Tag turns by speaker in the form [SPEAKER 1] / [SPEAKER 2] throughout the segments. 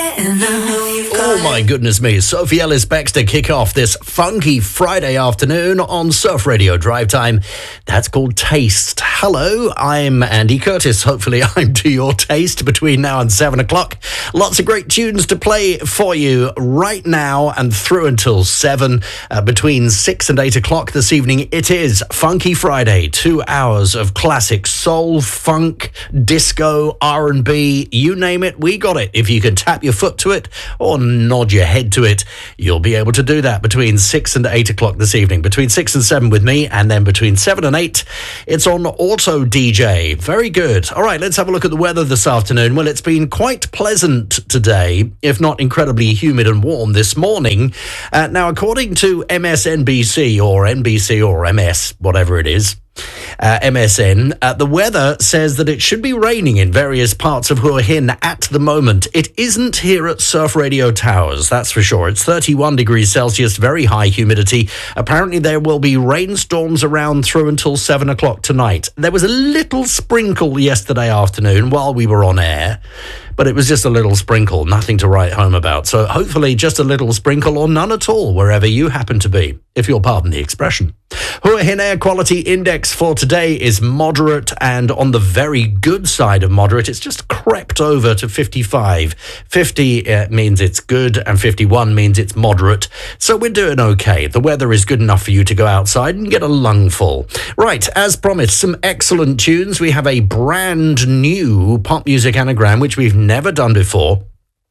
[SPEAKER 1] Oh my goodness me, Sophie Ellis-Bextor kick off this funky Friday afternoon on Surf Radio Drive Time. That's called Taste. Hello, I'm Andy Curtis. Hopefully I'm to your taste between now and 7 o'clock. Lots of great tunes to play for you right now and through until 7. Between 6 and 8 o'clock this evening, it is Funky Friday. 2 hours of classic soul, funk, disco, R&B, you name it, we got it. If you can tap your foot to it or nod your head to it, you'll be able to do that between 6 and 8 o'clock this evening. Between 6 and 7 with me, and then between 7 and 8, it's on Auto DJ. Very good. All right, let's have a look at the weather this afternoon. Well, it's been quite pleasant today, if not incredibly humid and warm this morning. Now, according to MSNBC or NBC or MS, whatever it is, MSN, the weather says that it should be raining in various parts of Hua Hin at the moment. It isn't here at Surf Radio Towers, that's for sure. It's 31 degrees Celsius, very high humidity. Apparently there will be rainstorms around through until 7 o'clock tonight. There was a little sprinkle yesterday afternoon while we were on air, but it was just a little sprinkle, nothing to write home about. So hopefully just a little sprinkle or none at all wherever you happen to be, if you'll pardon the expression. Hua Hin Air Quality Index for today is moderate, and on the very good side of moderate, it's just crept over to 55. 50 means it's good, and 51 means it's moderate. So we're doing okay. The weather is good enough for you to go outside and get a lungful. Right, as promised, some excellent tunes. We have a brand new pop music anagram, which we've never done before.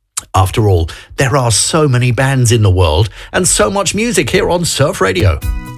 [SPEAKER 1] After all, there are so many bands in the world and so much music here on Surf Radio.